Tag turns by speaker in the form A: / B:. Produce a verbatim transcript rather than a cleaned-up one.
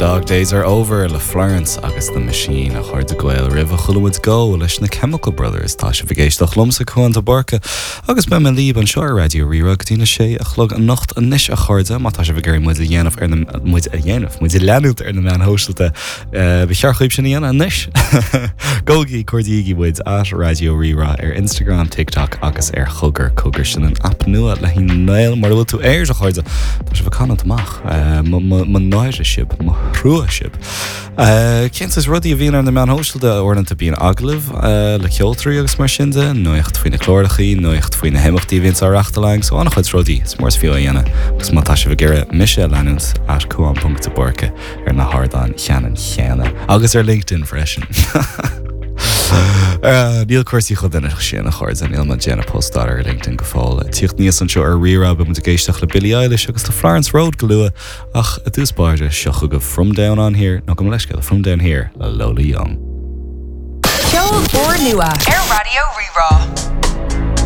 A: dog days are over le Florence agus the machine a chuir de gweil river chulwood go leis na Chemical Brothers tá se vigéisteach lomsa chuan a barca agus be me líb an seo radio rira gotína sé a chlog an nocht an nis a chuirde má tá se vigéir muid a dhéanamh ar na muid a dhéanamh muid a leanút ar na man hóstalte be searchuib sin dhéana an nis Gogi cordíigi muid at radio rira ar Instagram, TikTok agus ar chugur cogur sin an app nua le hí nail mar bhfuil tú éir a chuirde tá se bh canna amach man náire sib má hrua sib Kent is rudí a bhíon ar na man hóstalte ornanta bíon aglah le ceoltarí agus mar sinnde nuocht faoine chlórachaí nuocht faoine himachtaí víns áreachtalang so annach chuid rudí is mórs fiú a dhéana gus má tá se bh gire mise leanúnt at cuam punt borca ar na hardán cheanan cheana agus ar LinkedIn freisin Níl cuasaí chud inach sin a chuir an ilma Jenna postar ar LinkedIn go fáil. Tíocht níos an seo ar rira be mu géisteach le Billie Eilish agus tá Florence Road go lua ach a dús bairde seocha go From Down On Here nó go leisce le From Down Here le Lola Young.
B: Joel Bornua Air Radio Rira.